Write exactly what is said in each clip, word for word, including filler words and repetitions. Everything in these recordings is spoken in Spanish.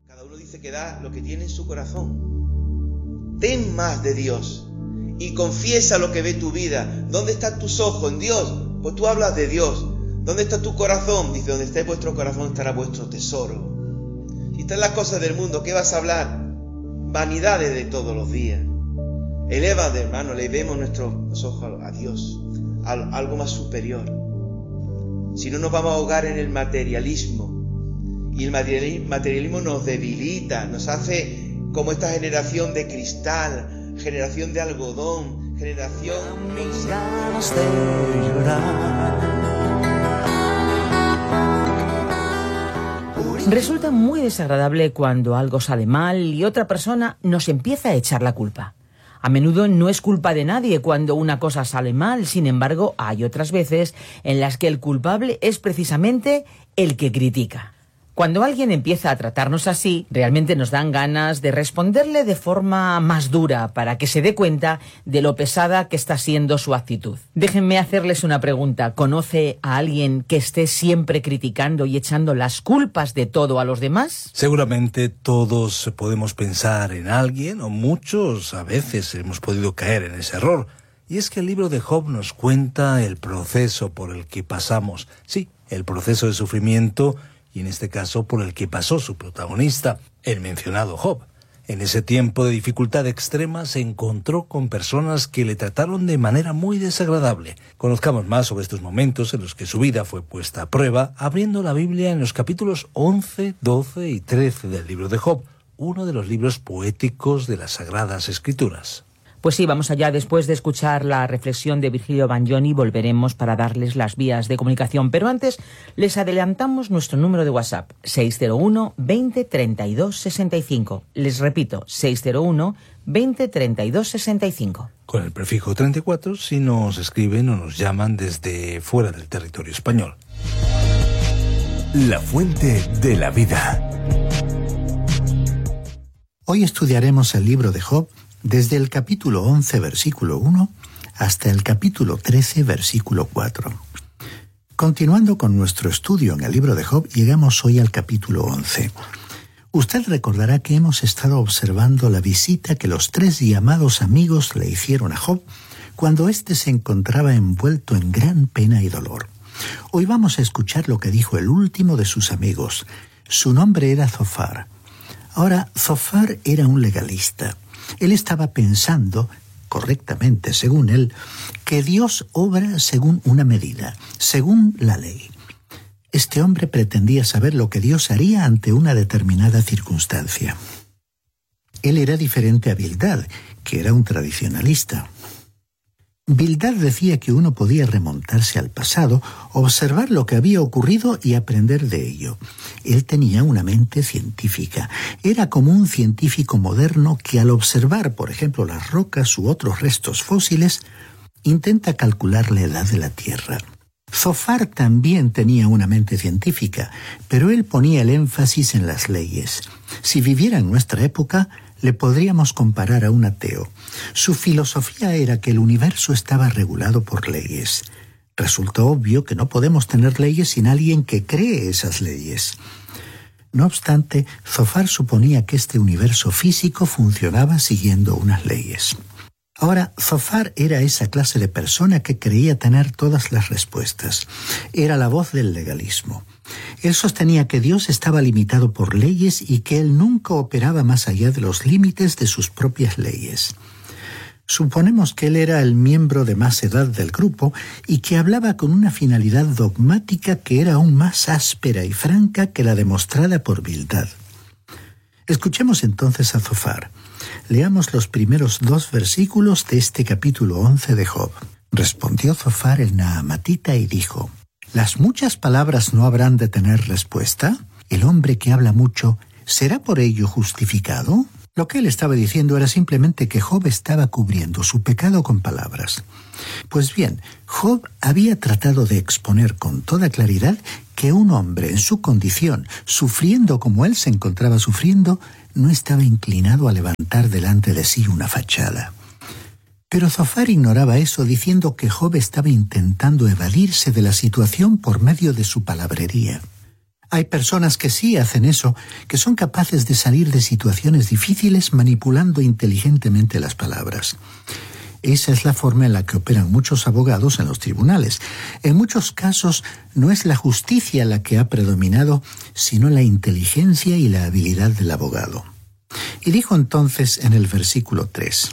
Cada uno dice que da lo que tiene en su corazón. Ten más de Dios y confiesa lo que ve tu vida. ¿Dónde están tus ojos? En Dios. Pues tú hablas de Dios. ¿Dónde está tu corazón? Dice, donde esté vuestro corazón estará vuestro tesoro. Si están las cosas del mundo, ¿qué vas a hablar? Vanidades de todos los días. Eleva, de hermano, elevemos nuestros ojos a Dios, a algo más superior. Si no, nos vamos a ahogar en el materialismo. Y el materialismo nos debilita, nos hace como esta generación de cristal, generación de algodón, generación con ganas de llorar. Resulta muy desagradable cuando algo sale mal y otra persona nos empieza a echar la culpa. A menudo no es culpa de nadie cuando una cosa sale mal, sin embargo, hay otras veces en las que el culpable es precisamente el que critica. Cuando alguien empieza a tratarnos así, realmente nos dan ganas de responderle de forma más dura para que se dé cuenta de lo pesada que está siendo su actitud. Déjenme hacerles una pregunta. ¿Conoce a alguien que esté siempre criticando y echando las culpas de todo a los demás? Seguramente todos podemos pensar en alguien, o muchos a veces hemos podido caer en ese error. Y es que el libro de Job nos cuenta el proceso por el que pasamos. Sí, el proceso de sufrimiento, y en este caso por el que pasó su protagonista, el mencionado Job. En ese tiempo de dificultad extrema se encontró con personas que le trataron de manera muy desagradable. Conozcamos más sobre estos momentos en los que su vida fue puesta a prueba, abriendo la Biblia en los capítulos once, doce y trece del libro de Job, uno de los libros poéticos de las Sagradas Escrituras. Pues sí, vamos allá. Después de escuchar la reflexión de Virgilio Bagnoni, volveremos para darles las vías de comunicación. Pero antes, les adelantamos nuestro número de WhatsApp, seis cero uno, veinte, treinta y dos, sesenta y cinco. Les repito, seis cero uno, veinte, treinta y dos, sesenta y cinco. Con el prefijo treinta y cuatro si nos escriben o nos llaman desde fuera del territorio español. La fuente de la vida. Hoy estudiaremos el libro de Job desde el capítulo once, versículo uno, hasta el capítulo trece, versículo cuatro. Continuando con nuestro estudio en el libro de Job, llegamos hoy al capítulo once. Usted recordará que hemos estado observando la visita que los tres llamados amigos le hicieron a Job cuando éste se encontraba envuelto en gran pena y dolor. Hoy vamos a escuchar lo que dijo el último de sus amigos. Su nombre era Zofar. Ahora, Zofar era un legalista. Él estaba pensando, correctamente según él, que Dios obra según una medida, según la ley. Este hombre pretendía saber lo que Dios haría ante una determinada circunstancia. Él era diferente a Bildad, que era un tradicionalista. Bildad decía que uno podía remontarse al pasado, observar lo que había ocurrido y aprender de ello. Él tenía una mente científica. Era como un científico moderno que al observar, por ejemplo, las rocas u otros restos fósiles, intenta calcular la edad de la Tierra. Zofar también tenía una mente científica, pero él ponía el énfasis en las leyes. Si viviera en nuestra época, le podríamos comparar a un ateo. Su filosofía era que el universo estaba regulado por leyes. Resultó obvio que no podemos tener leyes sin alguien que cree esas leyes. No obstante, Zofar suponía que este universo físico funcionaba siguiendo unas leyes. Ahora, Zofar era esa clase de persona que creía tener todas las respuestas. Era la voz del legalismo. Él sostenía que Dios estaba limitado por leyes y que él nunca operaba más allá de los límites de sus propias leyes. Suponemos que él era el miembro de más edad del grupo y que hablaba con una finalidad dogmática que era aún más áspera y franca que la demostrada por Bildad. Escuchemos entonces a Zofar. Leamos los primeros dos versículos de este capítulo once de Job. Respondió Zofar el naamatita y dijo: ¿Las muchas palabras no habrán de tener respuesta? ¿El hombre que habla mucho será por ello justificado? Lo que él estaba diciendo era simplemente que Job estaba cubriendo su pecado con palabras. Pues bien, Job había tratado de exponer con toda claridad que un hombre en su condición, sufriendo como él se encontraba sufriendo, no estaba inclinado a levantar delante de sí una fachada. Pero Zofar ignoraba eso, diciendo que Job estaba intentando evadirse de la situación por medio de su palabrería. Hay personas que sí hacen eso, que son capaces de salir de situaciones difíciles manipulando inteligentemente las palabras. Esa es la forma en la que operan muchos abogados en los tribunales. En muchos casos no es la justicia la que ha predominado, sino la inteligencia y la habilidad del abogado. Y dijo entonces en el versículo tres,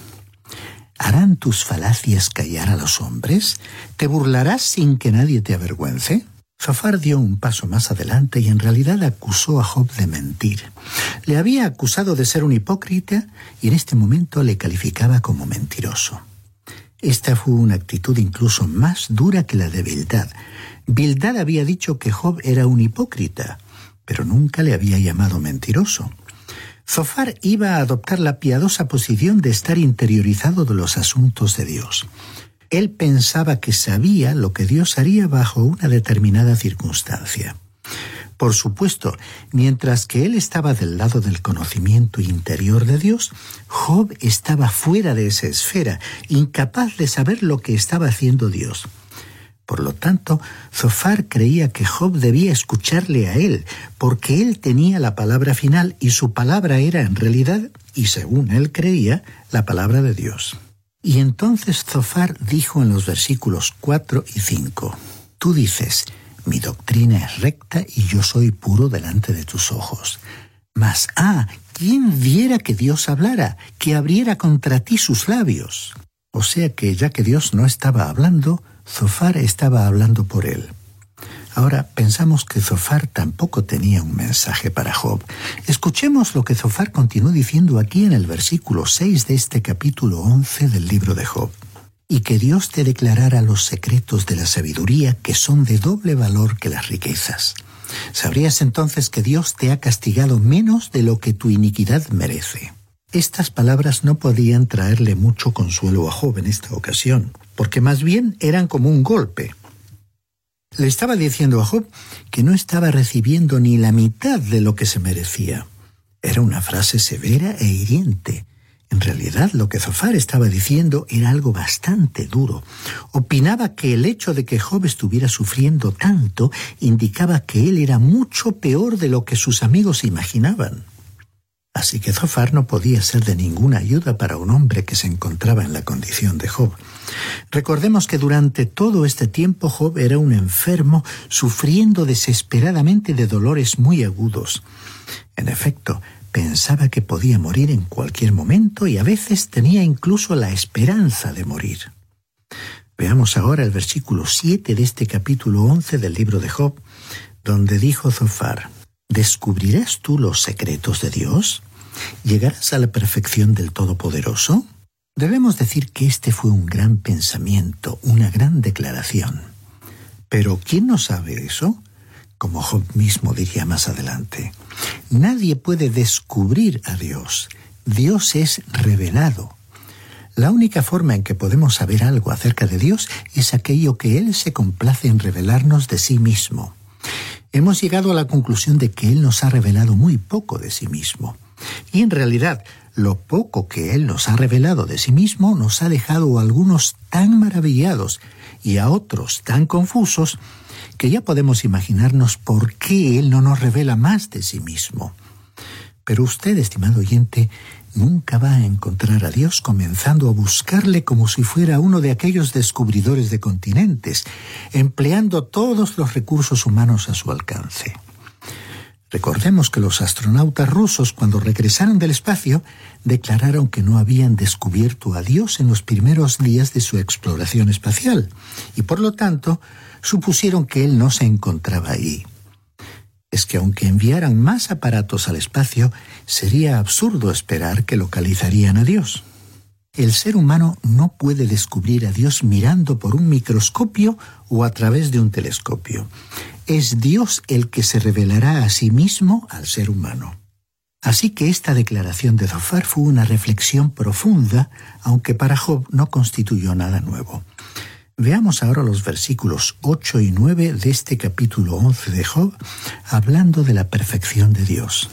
¿harán tus falacias callar a los hombres? ¿Te burlarás sin que nadie te avergüence? Zofar dio un paso más adelante y en realidad acusó a Job de mentir. Le había acusado de ser un hipócrita y en este momento le calificaba como mentiroso. Esta fue una actitud incluso más dura que la de Bildad. Bildad había dicho que Job era un hipócrita, pero nunca le había llamado mentiroso. Zofar iba a adoptar la piadosa posición de estar interiorizado de los asuntos de Dios. Él pensaba que sabía lo que Dios haría bajo una determinada circunstancia. Por supuesto, mientras que él estaba del lado del conocimiento interior de Dios, Job estaba fuera de esa esfera, incapaz de saber lo que estaba haciendo Dios. Por lo tanto, Zofar creía que Job debía escucharle a él, porque él tenía la palabra final y su palabra era en realidad, y según él creía, la palabra de Dios. Y entonces Zofar dijo en los versículos cuatro y cinco, «Tú dices, mi doctrina es recta y yo soy puro delante de tus ojos. Mas, ah, ¿quién viera que Dios hablara, que abriera contra ti sus labios?» O sea que ya que Dios no estaba hablando, Zofar estaba hablando por él. Ahora pensamos que Zofar tampoco tenía un mensaje para Job. Escuchemos lo que Zofar continuó diciendo aquí en el versículo seis de este capítulo once del libro de Job. «Y que Dios te declarara los secretos de la sabiduría que son de doble valor que las riquezas. Sabrías entonces que Dios te ha castigado menos de lo que tu iniquidad merece». Estas palabras no podían traerle mucho consuelo a Job en esta ocasión, porque más bien eran como un golpe. Le estaba diciendo a Job que no estaba recibiendo ni la mitad de lo que se merecía. Era una frase severa e hiriente. En realidad, lo que Zofar estaba diciendo era algo bastante duro. Opinaba que el hecho de que Job estuviera sufriendo tanto indicaba que él era mucho peor de lo que sus amigos imaginaban. Así que Zofar no podía ser de ninguna ayuda para un hombre que se encontraba en la condición de Job. Recordemos que durante todo este tiempo Job era un enfermo, sufriendo desesperadamente de dolores muy agudos. En efecto, pensaba que podía morir en cualquier momento y a veces tenía incluso la esperanza de morir. Veamos ahora el versículo siete de este capítulo once del libro de Job, donde dijo Zofar, ¿descubrirás tú los secretos de Dios? ¿Llegarás a la perfección del Todopoderoso? Debemos decir que este fue un gran pensamiento, una gran declaración. Pero ¿quién no sabe eso? Como Job mismo diría más adelante, nadie puede descubrir a Dios. Dios es revelado. La única forma en que podemos saber algo acerca de Dios es aquello que Él se complace en revelarnos de sí mismo. Hemos llegado a la conclusión de que Él nos ha revelado muy poco de sí mismo. Y en realidad, lo poco que Él nos ha revelado de sí mismo nos ha dejado a algunos tan maravillados y a otros tan confusos que ya podemos imaginarnos por qué Él no nos revela más de sí mismo. Pero usted, estimado oyente, nunca va a encontrar a Dios comenzando a buscarle como si fuera uno de aquellos descubridores de continentes, empleando todos los recursos humanos a su alcance. Recordemos que los astronautas rusos, cuando regresaron del espacio, declararon que no habían descubierto a Dios en los primeros días de su exploración espacial, y por lo tanto, supusieron que Él no se encontraba ahí. Es que aunque enviaran más aparatos al espacio, sería absurdo esperar que localizarían a Dios. El ser humano no puede descubrir a Dios mirando por un microscopio o a través de un telescopio. Es Dios el que se revelará a sí mismo al ser humano. Así que esta declaración de Zofar fue una reflexión profunda, aunque para Job no constituyó nada nuevo. Veamos ahora los versículos ocho y nueve de este capítulo once de Job, hablando de la perfección de Dios.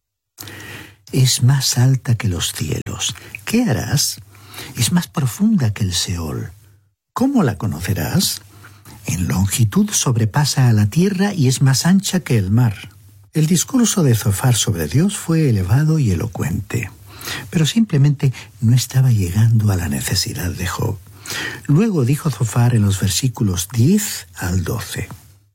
Es más alta que los cielos. ¿Qué harás? Es más profunda que el Seol. ¿Cómo la conocerás? En longitud sobrepasa a la tierra y es más ancha que el mar. El discurso de Zofar sobre Dios fue elevado y elocuente, pero simplemente no estaba llegando a la necesidad de Job. Luego dijo Zofar en los versículos diez al doce: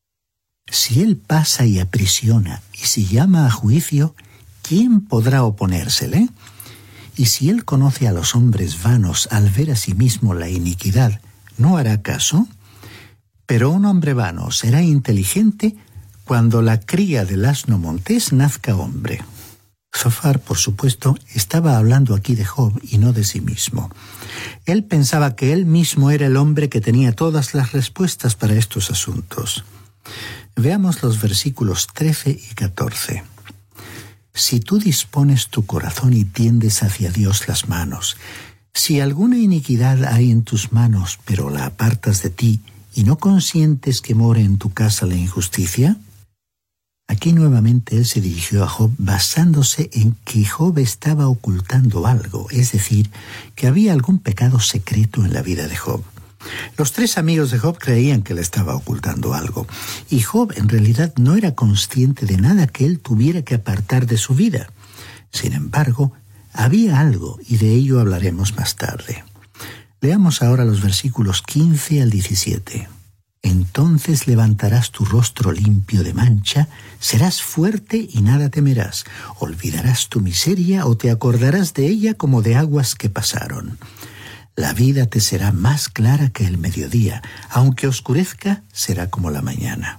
Si él pasa y aprisiona, y si llama a juicio, ¿quién podrá oponérsele? Y si él conoce a los hombres vanos al ver a sí mismo la iniquidad, ¿no hará caso? Pero un hombre vano será inteligente cuando la cría del asno montés nazca hombre. Zofar, por supuesto, estaba hablando aquí de Job y no de sí mismo. Él pensaba que él mismo era el hombre que tenía todas las respuestas para estos asuntos. Veamos los versículos trece y catorce. Si tú dispones tu corazón y tiendes hacia Dios las manos, si alguna iniquidad hay en tus manos, pero la apartas de ti, y no consientes que more en tu casa la injusticia. Aquí nuevamente él se dirigió a Job basándose en que Job estaba ocultando algo, es decir, que había algún pecado secreto en la vida de Job. Los tres amigos de Job creían que le estaba ocultando algo, y Job en realidad no era consciente de nada que él tuviera que apartar de su vida. Sin embargo, había algo, y de ello hablaremos más tarde. Leamos ahora los versículos quince al diecisiete. Entonces levantarás tu rostro limpio de mancha, serás fuerte y nada temerás. Olvidarás tu miseria o te acordarás de ella como de aguas que pasaron. La vida te será más clara que el mediodía, aunque oscurezca, será como la mañana.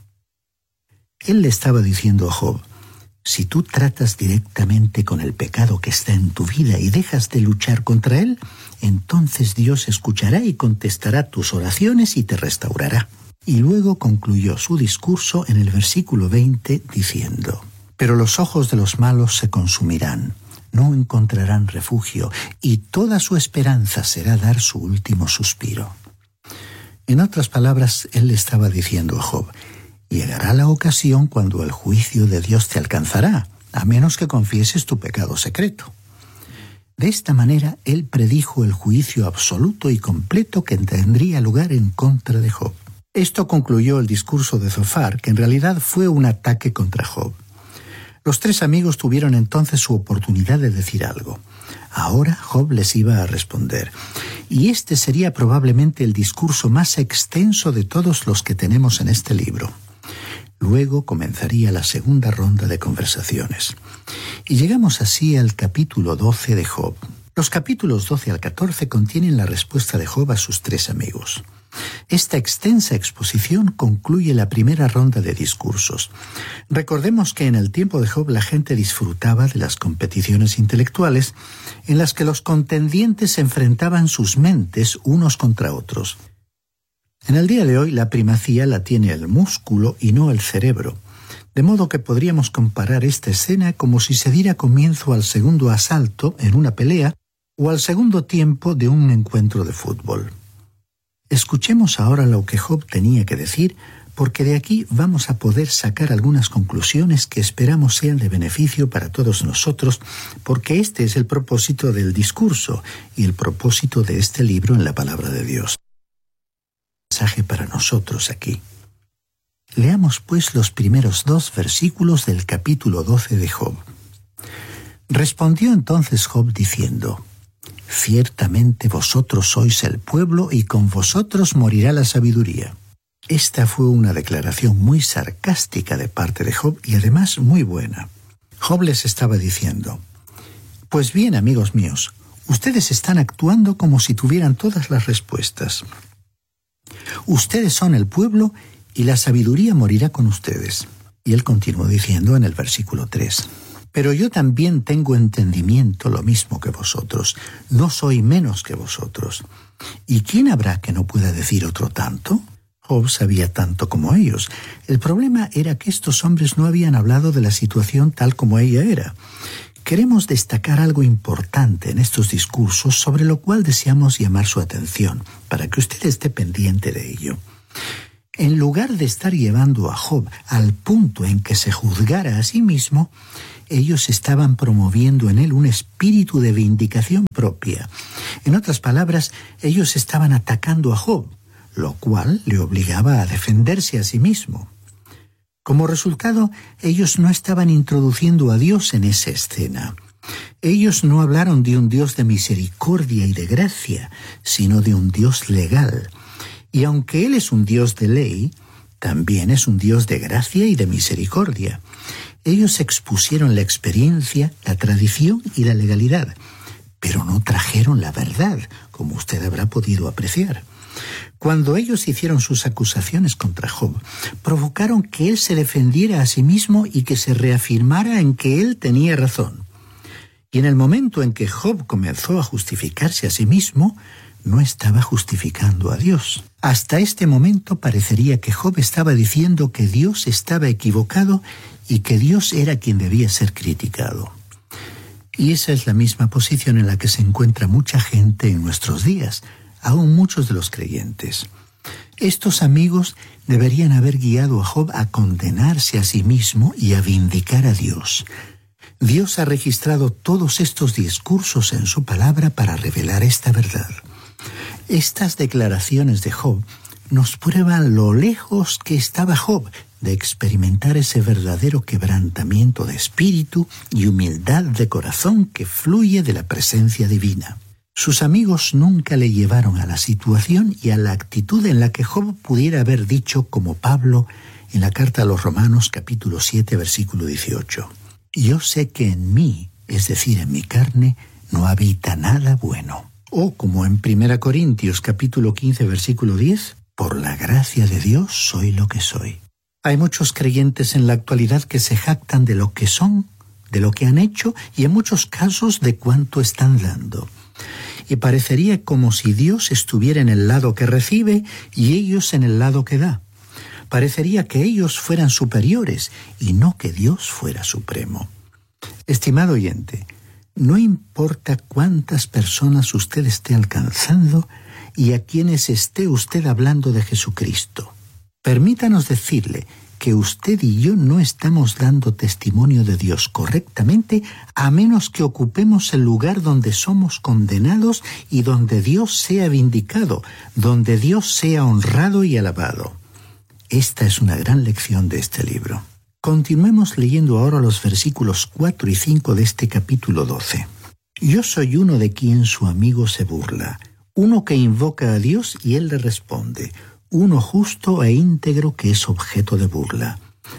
Él le estaba diciendo a Job: si tú tratas directamente con el pecado que está en tu vida y dejas de luchar contra él, entonces Dios escuchará y contestará tus oraciones y te restaurará. Y luego concluyó su discurso en el versículo veinte diciendo: pero los ojos de los malos se consumirán, no encontrarán refugio, y toda su esperanza será dar su último suspiro. En otras palabras, él le estaba diciendo a Job: llegará la ocasión cuando el juicio de Dios te alcanzará, a menos que confieses tu pecado secreto. De esta manera, él predijo el juicio absoluto y completo que tendría lugar en contra de Job. Esto concluyó el discurso de Zofar, que en realidad fue un ataque contra Job. Los tres amigos tuvieron entonces su oportunidad de decir algo. Ahora Job les iba a responder, y este sería probablemente el discurso más extenso de todos los que tenemos en este libro. Luego comenzaría la segunda ronda de conversaciones. Y llegamos así al capítulo doce de Job. Los capítulos doce al catorce contienen la respuesta de Job a sus tres amigos. Esta extensa exposición concluye la primera ronda de discursos. Recordemos que en el tiempo de Job la gente disfrutaba de las competiciones intelectuales en las que los contendientes enfrentaban sus mentes unos contra otros. En el día de hoy la primacía la tiene el músculo y no el cerebro, de modo que podríamos comparar esta escena como si se diera comienzo al segundo asalto en una pelea o al segundo tiempo de un encuentro de fútbol. Escuchemos ahora lo que Job tenía que decir, porque de aquí vamos a poder sacar algunas conclusiones que esperamos sean de beneficio para todos nosotros, porque este es el propósito del discurso y el propósito de este libro en la palabra de Dios. Mensaje para nosotros aquí. Leamos pues los primeros dos versículos del capítulo doce de Job. Respondió entonces Job diciendo: ciertamente vosotros sois el pueblo y con vosotros morirá la sabiduría. Esta fue una declaración muy sarcástica de parte de Job y además muy buena. Job les estaba diciendo: pues bien, amigos míos, ustedes están actuando como si tuvieran todas las respuestas. Ustedes son el pueblo y la sabiduría morirá con ustedes. Y él continuó diciendo en el versículo tres: pero yo también tengo entendimiento lo mismo que vosotros, no soy menos que vosotros. ¿Y quién habrá que no pueda decir otro tanto? Job sabía tanto como ellos. El problema era que estos hombres no habían hablado de la situación tal como ella era. Queremos destacar algo importante en estos discursos sobre lo cual deseamos llamar su atención, para que usted esté pendiente de ello. En lugar de estar llevando a Job al punto en que se juzgara a sí mismo, ellos estaban promoviendo en él un espíritu de vindicación propia. En otras palabras, ellos estaban atacando a Job, lo cual le obligaba a defenderse a sí mismo. Como resultado, ellos no estaban introduciendo a Dios en esa escena. Ellos no hablaron de un Dios de misericordia y de gracia, sino de un Dios legal. Y aunque Él es un Dios de ley, también es un Dios de gracia y de misericordia. Ellos expusieron la experiencia, la tradición y la legalidad, pero no trajeron la verdad, como usted habrá podido apreciar. Cuando ellos hicieron sus acusaciones contra Job, provocaron que él se defendiera a sí mismo y que se reafirmara en que él tenía razón. Y en el momento en que Job comenzó a justificarse a sí mismo, no estaba justificando a Dios. Hasta este momento parecería que Job estaba diciendo que Dios estaba equivocado y que Dios era quien debía ser criticado. Y esa es la misma posición en la que se encuentra mucha gente en nuestros días, aún muchos de los creyentes. Estos amigos deberían haber guiado a Job a condenarse a sí mismo y a vindicar a Dios. Dios ha registrado todos estos discursos en su palabra para revelar esta verdad. Estas declaraciones de Job nos prueban lo lejos que estaba Job de experimentar ese verdadero quebrantamiento de espíritu y humildad de corazón que fluye de la presencia divina. Sus amigos nunca le llevaron a la situación y a la actitud en la que Job pudiera haber dicho, como Pablo en la carta a los Romanos capítulo siete versículo dieciocho, «Yo sé que en mí, es decir, en mi carne, no habita nada bueno». O como en primera Corintios capítulo quince versículo diez, «Por la gracia de Dios soy lo que soy». Hay muchos creyentes en la actualidad que se jactan de lo que son, de lo que han hecho y en muchos casos de cuánto están dando. Y parecería como si Dios estuviera en el lado que recibe y ellos en el lado que da. Parecería que ellos fueran superiores y no que Dios fuera supremo. Estimado oyente, no importa cuántas personas usted esté alcanzando y a quienes esté usted hablando de Jesucristo. Permítanos decirle que usted y yo no estamos dando testimonio de Dios correctamente a menos que ocupemos el lugar donde somos condenados y donde Dios sea vindicado, donde Dios sea honrado y alabado. Esta es una gran lección de este libro. Continuemos leyendo ahora los versículos cuatro y cinco de este capítulo doce. Yo soy uno de quien su amigo se burla, uno que invoca a Dios y él le responde, uno justo e íntegro que es objeto de burla.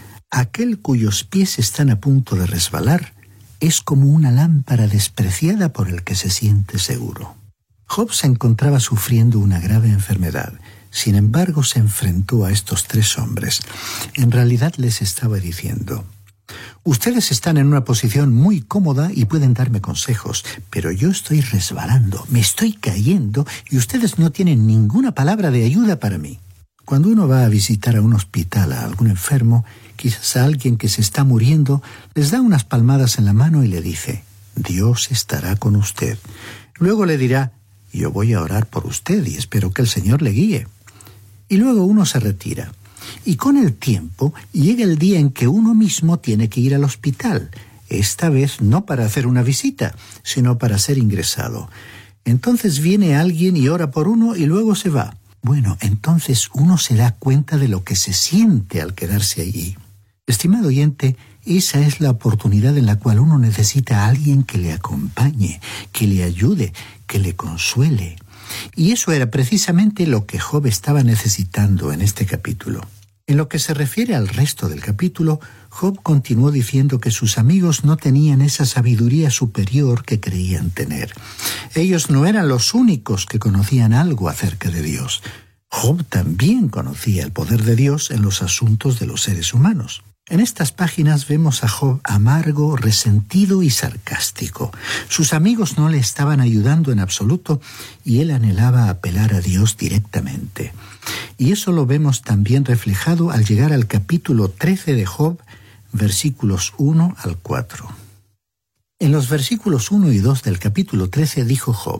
Aquel cuyos pies están a punto de resbalar es como una lámpara despreciada por el que se siente seguro. Job se encontraba sufriendo una grave enfermedad. Sin embargo, se enfrentó a estos tres hombres. En realidad les estaba diciendo, ustedes están en una posición muy cómoda y pueden darme consejos, pero yo estoy resbalando, me estoy cayendo y ustedes no tienen ninguna palabra de ayuda para mí. Cuando uno va a visitar a un hospital a algún enfermo, quizás a alguien que se está muriendo, les da unas palmadas en la mano y le dice, Dios estará con usted. Luego le dirá, yo voy a orar por usted y espero que el Señor le guíe. Y luego uno se retira. Y con el tiempo llega el día en que uno mismo tiene que ir al hospital, esta vez no para hacer una visita, sino para ser ingresado. Entonces viene alguien y ora por uno y luego se va. Bueno, entonces uno se da cuenta de lo que se siente al quedarse allí. Estimado oyente, esa es la oportunidad en la cual uno necesita a alguien que le acompañe, que le ayude, que le consuele. Y eso era precisamente lo que Job estaba necesitando en este capítulo. En lo que se refiere al resto del capítulo, Job continuó diciendo que sus amigos no tenían esa sabiduría superior que creían tener. Ellos no eran los únicos que conocían algo acerca de Dios. Job también conocía el poder de Dios en los asuntos de los seres humanos. En estas páginas vemos a Job amargo, resentido y sarcástico. Sus amigos no le estaban ayudando en absoluto y él anhelaba apelar a Dios directamente. Y eso lo vemos también reflejado al llegar al capítulo trece de Job, versículos uno al cuatro. En los versículos uno y dos del capítulo trece dijo Job,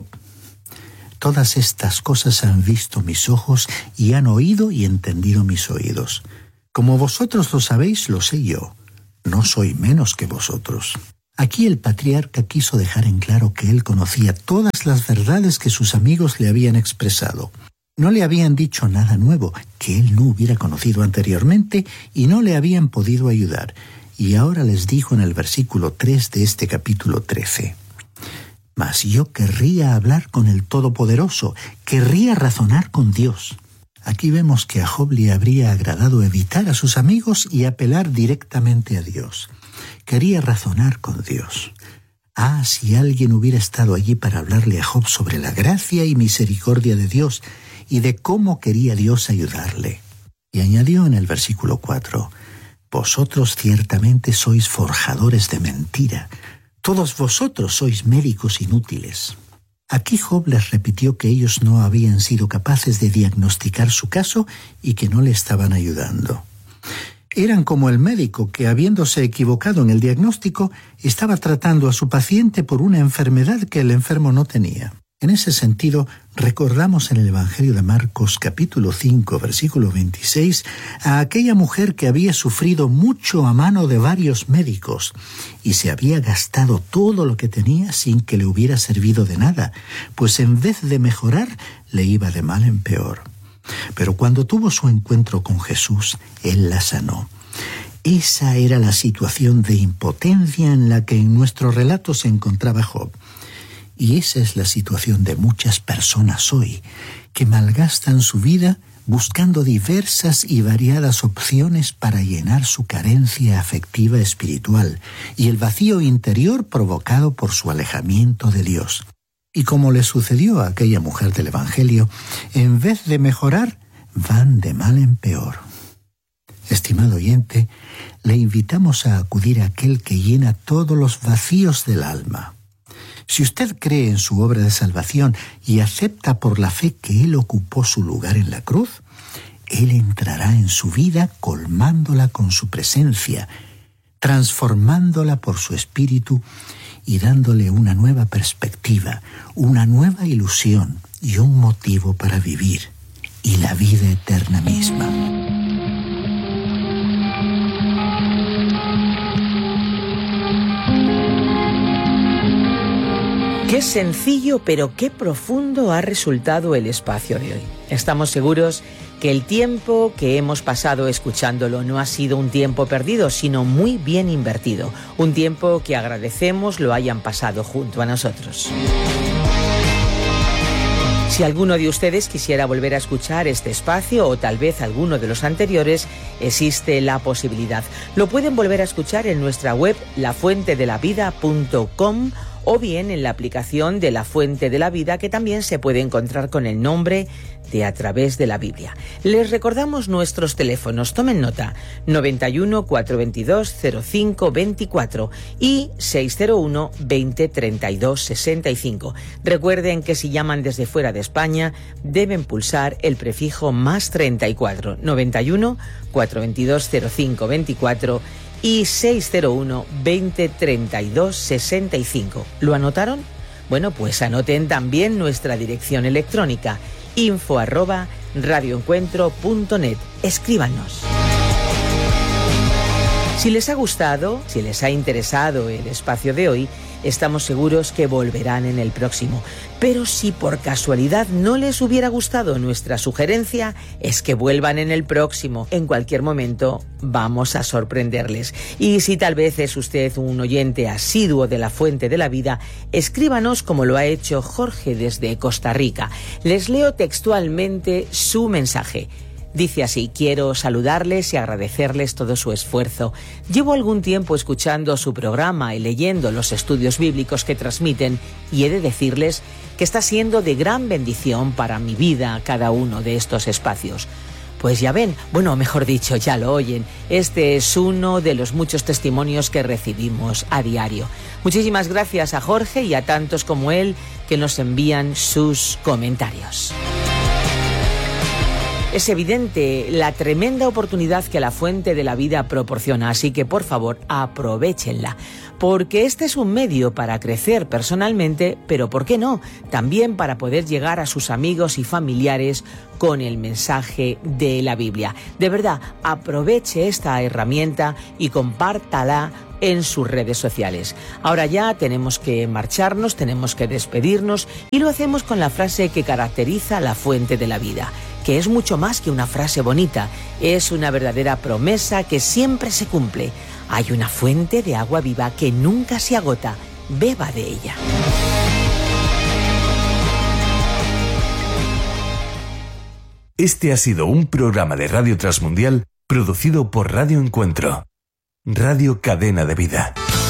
«Todas estas cosas han visto mis ojos y han oído y entendido mis oídos. Como vosotros lo sabéis, lo sé yo. No soy menos que vosotros». Aquí el patriarca quiso dejar en claro que él conocía todas las verdades que sus amigos le habían expresado. No le habían dicho nada nuevo que él no hubiera conocido anteriormente y no le habían podido ayudar. Y ahora les dijo en el versículo tres de este capítulo trece: Mas yo querría hablar con el Todopoderoso, querría razonar con Dios. Aquí vemos que a Job le habría agradado evitar a sus amigos y apelar directamente a Dios. Quería razonar con Dios. Ah, si alguien hubiera estado allí para hablarle a Job sobre la gracia y misericordia de Dios y de cómo quería Dios ayudarle. Y añadió en el versículo cuatro: Vosotros ciertamente sois forjadores de mentira. Todos vosotros sois médicos inútiles. Aquí Job les repitió que ellos no habían sido capaces de diagnosticar su caso y que no le estaban ayudando. Eran como el médico que, habiéndose equivocado en el diagnóstico, estaba tratando a su paciente por una enfermedad que el enfermo no tenía. En ese sentido, recordamos en el Evangelio de Marcos capítulo cinco, versículo veintiséis, a aquella mujer que había sufrido mucho a mano de varios médicos y se había gastado todo lo que tenía sin que le hubiera servido de nada, pues en vez de mejorar, le iba de mal en peor. Pero cuando tuvo su encuentro con Jesús, Él la sanó. Esa era la situación de impotencia en la que en nuestro relato se encontraba Job. Y esa es la situación de muchas personas hoy, que malgastan su vida buscando diversas y variadas opciones para llenar su carencia afectiva espiritual y el vacío interior provocado por su alejamiento de Dios. Y como le sucedió a aquella mujer del Evangelio, en vez de mejorar, van de mal en peor. Estimado oyente, le invitamos a acudir a aquel que llena todos los vacíos del alma. Si usted cree en su obra de salvación y acepta por la fe que Él ocupó su lugar en la cruz, Él entrará en su vida colmándola con su presencia, transformándola por su espíritu y dándole una nueva perspectiva, una nueva ilusión y un motivo para vivir, y la vida eterna misma. Qué sencillo, pero qué profundo ha resultado el espacio de hoy. Estamos seguros que el tiempo que hemos pasado escuchándolo no ha sido un tiempo perdido, sino muy bien invertido. Un tiempo que agradecemos lo hayan pasado junto a nosotros. Si alguno de ustedes quisiera volver a escuchar este espacio o tal vez alguno de los anteriores, existe la posibilidad. Lo pueden volver a escuchar en nuestra web la fuente de la vida punto com o bien en la aplicación de La Fuente de la Vida, que también se puede encontrar con el nombre de A Través de la Biblia. Les recordamos nuestros teléfonos, tomen nota, noventa y uno, cuatrocientos veintidós, cero cinco veinticuatro y seiscientos uno, veinte, treinta y dos, sesenta y cinco. Recuerden que si llaman desde fuera de España, deben pulsar el prefijo más treinta y cuatro, noventa y uno, cuatrocientos veintidós, cero cinco veinticuatro y seiscientos uno, veinte, treinta y dos, sesenta y cinco. ¿Lo anotaron? Bueno, pues anoten también nuestra dirección electrónica, info arroba radioencuentro punto net. Escríbanos. Si les ha gustado, si les ha interesado el espacio de hoy, estamos seguros que volverán en el próximo. Pero si por casualidad no les hubiera gustado nuestra sugerencia, es que vuelvan en el próximo. En cualquier momento vamos a sorprenderles. Y si tal vez es usted un oyente asiduo de La Fuente de la Vida, escríbanos como lo ha hecho Jorge desde Costa Rica. Les leo textualmente su mensaje. Dice así: quiero saludarles y agradecerles todo su esfuerzo. Llevo algún tiempo escuchando su programa y leyendo los estudios bíblicos que transmiten y he de decirles que está siendo de gran bendición para mi vida cada uno de estos espacios. Pues ya ven, bueno, mejor dicho, ya lo oyen. Este es uno de los muchos testimonios que recibimos a diario. Muchísimas gracias a Jorge y a tantos como él que nos envían sus comentarios. Es evidente la tremenda oportunidad que La Fuente de la Vida proporciona, así que por favor aprovéchenla, porque este es un medio para crecer personalmente, pero ¿por qué no? También para poder llegar a sus amigos y familiares con el mensaje de la Biblia. De verdad, aproveche esta herramienta y compártala en sus redes sociales. Ahora ya tenemos que marcharnos, tenemos que despedirnos y lo hacemos con la frase que caracteriza la fuente de la vida, que es mucho más que una frase bonita, es una verdadera promesa que siempre se cumple. Hay una fuente de agua viva que nunca se agota, beba de ella. Este ha sido un programa de Radio Transmundial producido por Radio Encuentro, Radio Cadena de Vida.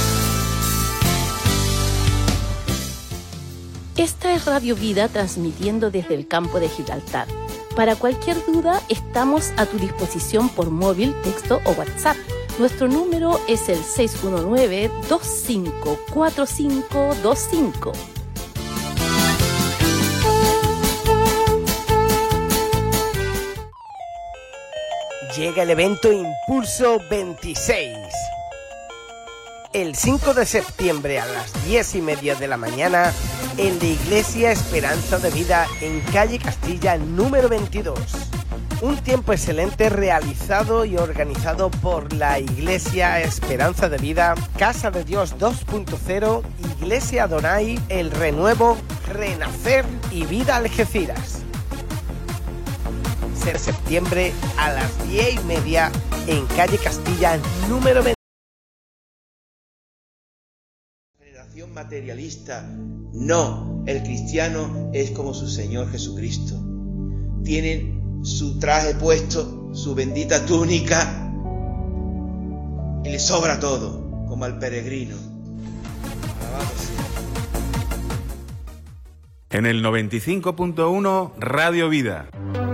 Esta es Radio Vida transmitiendo desde el campo de Gibraltar. Para cualquier duda, estamos a tu disposición por móvil, texto o WhatsApp. Nuestro número es el seis uno nueve, dos cinco cuatro cinco dos cinco. Llega el evento Impulso veintiséis. El cinco de septiembre a las diez y media de la mañana en la Iglesia Esperanza de Vida en calle Castilla número veintidós. Un tiempo excelente realizado y organizado por la Iglesia Esperanza de Vida, Casa de Dios dos punto cero, Iglesia Adonai, El Renuevo, Renacer y Vida Algeciras. De septiembre a las diez y media en calle Castilla número veinte. Generación materialista. No, el cristiano es como su Señor Jesucristo. Tienen su traje puesto, su bendita túnica y le sobra todo, como al peregrino. Alabado sea. En el noventa y cinco punto uno Radio Vida.